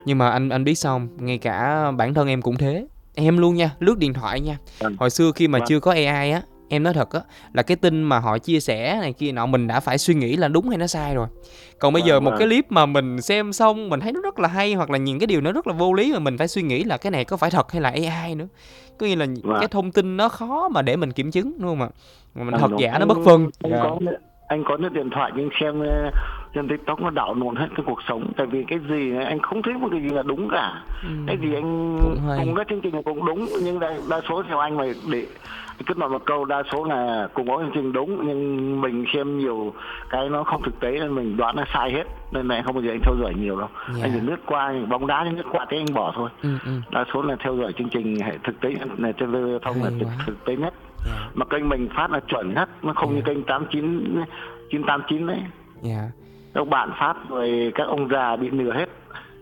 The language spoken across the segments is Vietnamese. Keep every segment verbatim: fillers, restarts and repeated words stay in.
Nhưng mà anh anh biết sao hông? Ngay cả bản thân em cũng thế, em luôn nha, lướt điện thoại nha. Vâng, Hồi xưa khi mà vâng, chưa có a i á, em nói thật á, là cái tin mà họ chia sẻ này kia nọ mình đã phải suy nghĩ là đúng hay nó sai rồi. Còn bây giờ vâng, một cái vâng, clip mà mình xem xong mình thấy nó rất là hay, hoặc là những cái điều nó rất là vô lý mà mình phải suy nghĩ là cái này có phải thật hay là a i nữa. Có nghĩa là vâng, cái thông tin nó khó mà để mình kiểm chứng, đúng hông ạ? Mà mình vâng, thật đúng. giả nó bất Anh phân. anh Dạ. có anh có cái điện thoại nhưng xem ờ, trên TikTok nó đảo lộn hết cái cuộc sống. Tại vì cái gì anh không thấy một cái gì là đúng cả. Cái gì Ừm, anh cũng cùng hay. các chương trình là cũng đúng, nhưng đa, đa số theo anh mà để kết luận một câu, đa số là cùng có chương trình đúng, nhưng mình xem nhiều cái nó không thực tế nên mình đoán là sai hết, nên là không bao giờ anh theo dõi nhiều đâu. Anh chỉ Dạ. lướt qua bóng đá, nhưng lướt qua thế anh bỏ thôi. Ừm, ừm. Đa số là theo dõi chương trình hệ thực tế, là trên giao thông là Hay thực, quá. thực tế nhất, Dạ. mà kênh mình phát là chuẩn nhất, nó không như Dạ. kênh tám chín chín tám chín đấy. Dạ. Các bạn phát rồi các ông già bị lừa hết.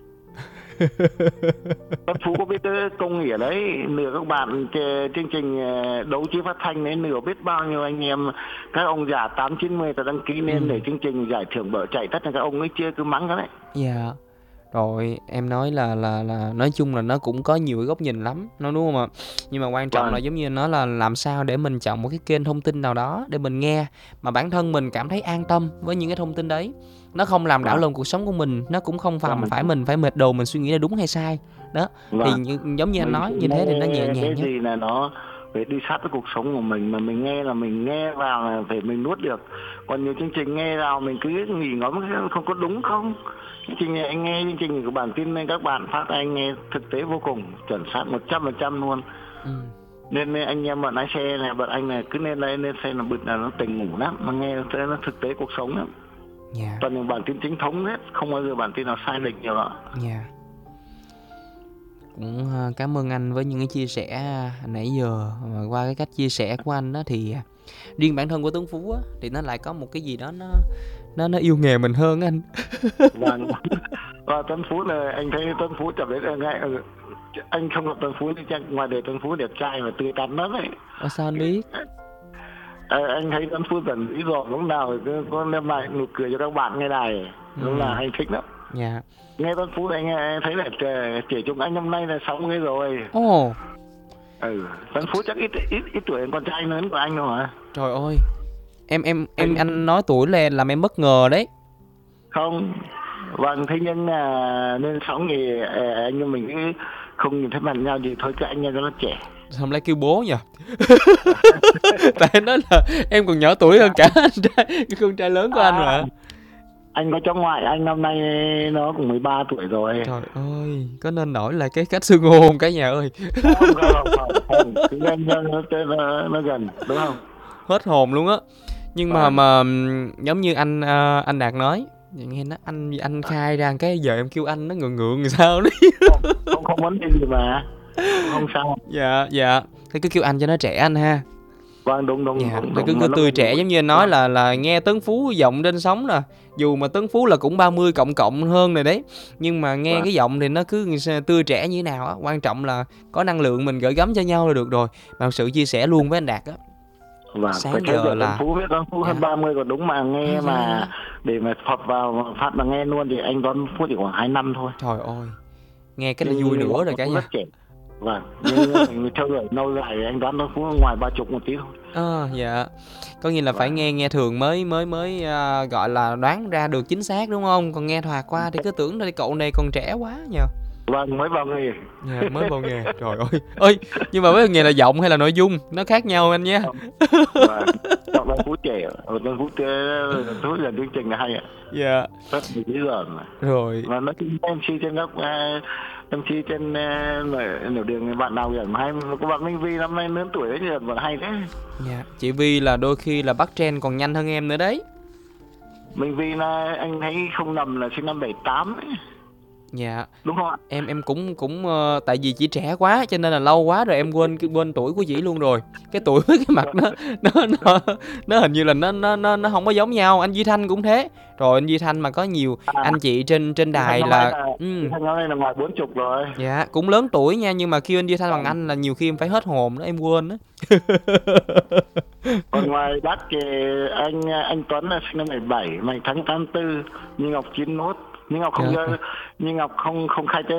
Tân Phú có biết cái công nghĩa đấy, nửa các bạn ch- chương trình ờ, đấu trí phát thanh đấy, nửa biết bao nhiêu anh em các ông già tám chín mươi ta đăng ký lên để Ừm. chương trình giải thưởng bở chạy, tất cả các ông ấy chưa cứ mắng cái đấy. Dạ. Rồi, em nói là là là nói chung là nó cũng có nhiều cái góc nhìn lắm, nó đúng hông ạ? Nhưng mà quan trọng là Vâng, giống như anh nói là làm sao để mình chọn một cái kênh thông tin nào đó để mình nghe, mà bản thân mình cảm thấy an tâm với những cái thông tin đấy. Nó không làm đảo vâng, lộn cuộc sống của mình, nó cũng không phàm vâng, phải mình phải mệt đầu mình suy nghĩ là đúng hay sai. Đó, thì vâng. như giống như anh Mình nói, chỉ như thế thì nó nhẹ nghe nhàng cái nhất. gì là nó phải đi sát với cuộc sống của mình, mà mình nghe là mình nghe vào là phải mình nuốt được. Còn nhiều chương trình nghe vào mình cứ nghỉ ngẫm không có đúng không. Chương trình này anh nghe chương trình của bản tin này, các bạn phát anh nghe thực tế vô cùng chuẩn xác một trăm phần trăm luôn. Ừm. Nên anh em bạn lái xe này, bạn anh này cứ lên đây lên xe là bực là nó tỉnh ngủ lắm, mà nghe nó thực tế cuộc sống lắm. Dạ. Toàn những bản tin chính thống hết, không bao giờ bản tin nào sai lệch nhiều đó. Dạ. Cũng, a, cám ơn anh với những cái chia sẻ, a, nãy giờ. Mà qua cái cách chia sẻ của anh á thì, à, riêng bản thân của Tuấn Phú á, thì nó lại có một cái gì đó nó nó nó yêu nghề mình hơn á anh. Vâng. Và Tuấn Phú là anh thấy Tuấn Phú chậm đến ngay, anh không gặp Tuấn Phú thì chắc ngoài đời Tuấn Phú đẹp trai và tươi tắn lắm ấy. Ủa, sao anh biết? À, anh thấy Tuấn Phú dần ý rồi, lúc nào thì cứ có đem lại nụ cười cho các bạn nghe đài, lúc là Ừm. anh thích lắm. Dạ. Nghe Tuấn Phú anh nghe thấy là trẻ, trẻ trung anh năm nay là sáu mươi rồi. Ồ! Ừ, Tuấn Phú chắc ít ít ít tuổi hơn con trai lớn của anh đâu hả? Trời ơi! Em em em Anh anh nói tuổi là làm em bất ngờ đấy. không, vâng, thế nhưng là nên sống thì ờ, anh em mình cứ không nhìn thấy mặt nhau thì thôi, cứ anh em cho nó trẻ. Sao lại kêu bố nhỉ? Tại anh nói là em còn nhỏ tuổi hơn cả anh trai, cái con trai lớn của anh À, mà. anh có cháu ngoại, anh năm nay nó cũng mười ba tuổi rồi. Trời ơi! Có nên đổi lại cái cách xưng hô hông cả nhà ơi? Không, không, không, không, cứ anh nó, nó, nó, nó gần, đúng không? Hết hồn luôn á. Nhưng mà Vâng. mà ừm, giống như anh a, anh Đạt nói, vậy nghe nó anh anh khai ra cái giờ em kêu anh nó ngượng ngượng làm sao đấy. Không, không, không vấn đề gì mà, không sao. Dạ, dạ. Thế cứ kêu anh cho nó trẻ anh ha. Vâng, đúng, đúng, Dạ, đúng, thì cứ đúng, mà cứ nó tươi gần trẻ gũi. giống như anh nói Vâng, là là nghe Tấn Phú giọng trên sóng nè, dù mà Tấn Phú là cũng ba mươi cộng cộng hơn rồi đấy, nhưng mà nghe vâng, cái giọng thì nó cứ tươi trẻ như thế nào á, quan trọng là có năng lượng mình gửi gắm cho nhau là được rồi. Mà sự chia sẻ luôn với anh Đạt á, vâng, phải sáng theo giờ dõi Tuấn là Phú, biết Tuấn Phú hơn dạ, ba mươi còn đúng, mà à, nghe dạ, mà dạ. để mà phập vào phát mà nghe luôn thì anh Tuấn Phú chỉ khoảng hai năm thôi. Trời ơi, nghe cái là Nhưng vui nhưng nữa giọng rồi cả cũng rất nhà. trẻ. Vâng, nhưng mình theo dõi lâu dài thì anh đoán Tuấn Phú ngoài ba chục một tí thôi. Ờ, dạ. Có nghĩa là phải Vâng. nghe nghe thường mới mới mới, a, gọi là, đoán ra được chính xác, đúng hông? Còn nghe thoạt qua thì cứ tưởng là cậu này còn trẻ quá nhỉ? Vâng, mới vào nghề. Dạ, mới vào nghề, trời ơi! Ơi, nhưng mà mới vào nghề là giọng hay là nội dung? Nó khác nhau anh nha. Vâng, giọng Tuấn Phú trẻ, Tuấn Phú trẻ, Tuấn Phú là chương trình là hay ạ. Dạ. Rất là dễ dàng mà. Rồi. Và nói chung em xê trên các uh, em xê trên uh, nửa đường bạn nào gần hay, có bạn Minh Vi năm nay lớn tuổi đấy nhưng mà hay đấy. Dạ, chị Vi là đôi khi là bắt trend còn nhanh hơn em nữa đấy. Minh Vi là anh thấy không nằm là sinh năm bảy tám ấy, Dạ. đúng không ạ? Em em cũng cũng ờ, tại vì chị trẻ quá cho nên là lâu quá rồi em quên cái quên tuổi của chị luôn rồi. Cái tuổi với cái mặt nó nó nó nó hình như là nó nó nó nó không có giống nhau. Anh Duy Thanh cũng thế. Rồi anh Duy Thanh mà có nhiều À, anh chị trên trên Duy Thanh đài năm nay là là Duy ừm, Thanh năm nay là ngoài bốn chục rồi. dạ, cũng lớn tuổi nha, nhưng mà kêu anh Duy Thanh bằng Vâng. anh là nhiều khi em phải hết hồn đó, em quên á. Còn ngoài Đắc thì anh anh Tuấn là sinh năm bảy bảy, Mạnh Thắng tám tư, Như Ngọc chín mốt, nhưng Ngọc không Dạ, do ok. nhưng Ngọc không không khai tên